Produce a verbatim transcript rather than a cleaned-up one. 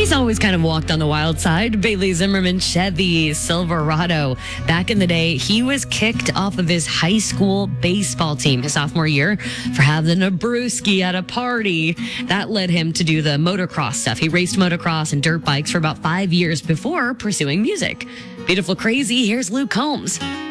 He's always kind of walked on the wild side. Bailey Zimmerman Chevy Silverado. Back in the day, he was kicked off of his high school baseball team his sophomore year for having a brewski at a party. That led him to do the motocross stuff. He raced motocross and dirt bikes for about five years before pursuing music. Beautiful Crazy, here's Luke Combs.